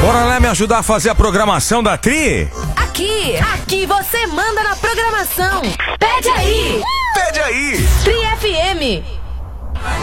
Bora lá me ajudar a fazer a programação da Tri? Aqui você manda na programação. Pede aí. Pede aí. Tri FM.